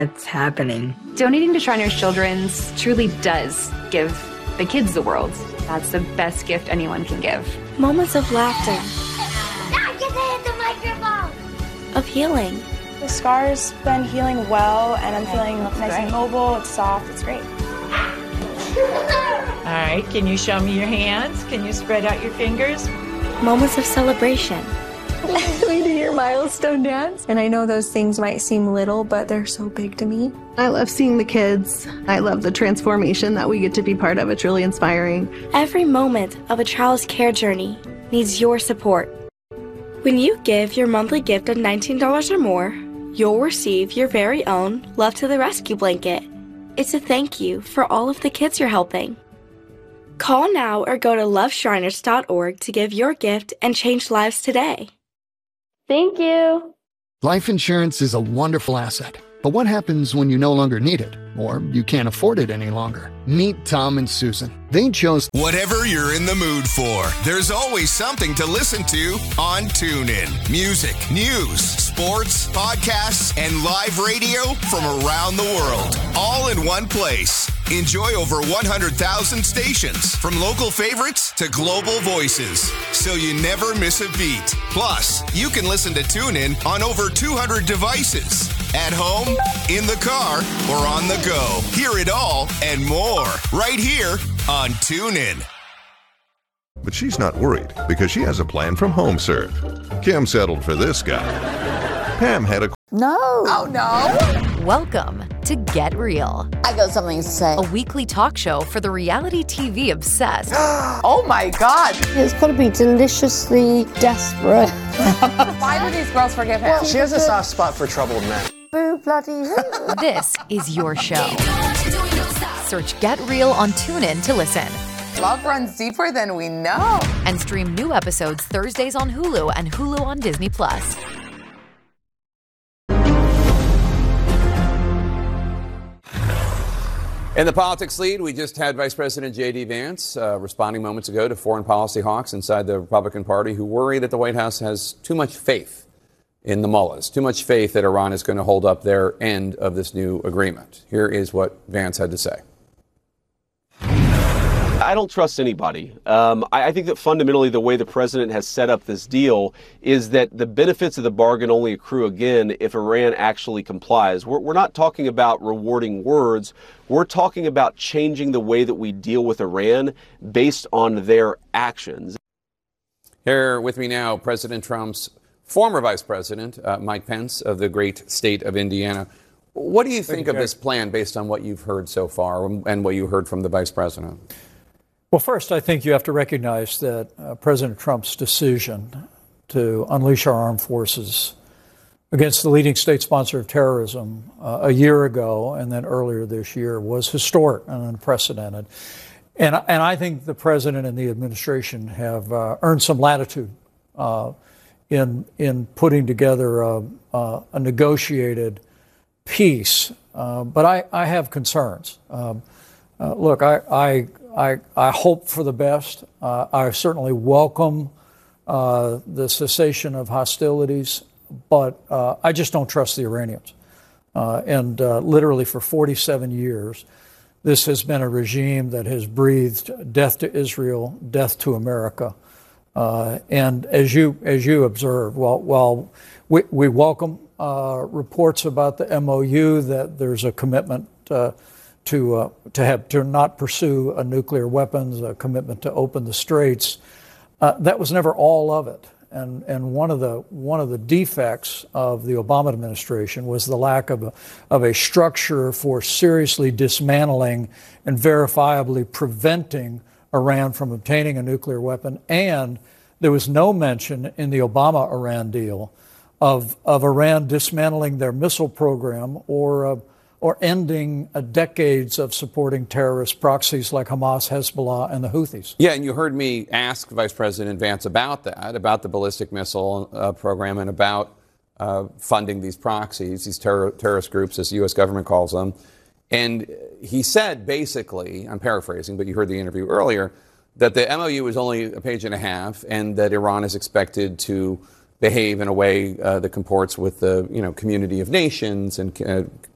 It's happening. Donating to Shriners Children's truly does give the kids the world. That's the best gift anyone can give. Moments of laughter. Now get the microphone! Of healing. The scar's been healing well, and I'm feeling nice and mobile. It's soft. It's great. All right, can you show me your hands? Can you spread out your fingers? Moments of celebration. We do your milestone dance. And I know those things might seem little, but they're so big to me. I love seeing the kids. I love the transformation that we get to be part of. It's really inspiring. Every moment of a child's care journey needs your support. When you give your monthly gift of $19 or more, you'll receive your very own Love to the Rescue blanket. It's a thank you for all of the kids you're helping. Call now or go to loveshriners.org to give your gift and change lives today. Thank you. Life insurance is a wonderful asset, but what happens when you no longer need it or you can't afford it any longer? Meet Tom and Susan. They chose whatever you're in the mood for. There's always something to listen to on TuneIn. Music, news, sports, podcasts, and live radio from around the world, all in one place. Enjoy over 100,000 stations, from local favorites to global voices, so you never miss a beat. Plus, you can listen to TuneIn on over 200 devices. At home, in the car, or on the go. Hear it all and more right here on TuneIn. But she's not worried because she has a plan from HomeServe. Kim settled for this guy. Pam had a... No. Oh, no. Welcome to Get Real. I got something to say. A weekly talk show for the reality TV obsessed. Oh, my God. It's got to be deliciously desperate. Why do these girls forgive him? Well, she has a soft spot for troubled men. Boo bloody who. This is your show. Search Get Real on TuneIn to listen. Love runs deeper than we know. And stream new episodes Thursdays on Hulu and Hulu on Disney+. In the politics lead, we just had Vice President J.D. Vance responding moments ago to foreign policy hawks inside the Republican Party who worry that the White House has too much faith in the mullahs, too much faith that Iran is going to hold up their end of this new agreement. Here is what Vance had to say. I don't trust anybody. I think that fundamentally the way the president has set up this deal is that the benefits of the bargain only accrue again if Iran actually complies. We're not talking about rewarding words. We're talking about changing the way that we deal with Iran based on their actions. Here with me now, President Trump's former Vice President, Mike Pence of the great state of Indiana. What do you think of this plan based on what you've heard so far and what you heard from the Vice President? Well, first, I think you have to recognize that President Trump's decision to unleash our armed forces against the leading state sponsor of terrorism a year ago and then earlier this year was historic and unprecedented. And I think the president and the administration have earned some latitude in putting together a negotiated peace. But I have concerns. Look, I hope for the best. I certainly welcome the cessation of hostilities, but I just don't trust the Iranians. And literally for 47 years, this has been a regime that has breathed death to Israel, death to America. And as you observed, while we welcome reports about the MOU that there's a commitment to not pursue a nuclear weapons, a commitment to open the straits. That was never all of it. And one of the defects of the Obama administration was the lack of a structure for seriously dismantling and verifiably preventing Iran from obtaining a nuclear weapon. And there was no mention in the Obama-Iran deal of Iran dismantling their missile program or ending decades of supporting terrorist proxies like Hamas, Hezbollah, and the Houthis. Yeah, and you heard me ask Vice President Vance about that, about the ballistic missile program and about funding these proxies, these terrorist groups, as the U.S. government calls them. And he said, basically, I'm paraphrasing, but you heard the interview earlier, that the MOU is only a page and a half and that Iran is expected to behave in a way that comports with the community of nations and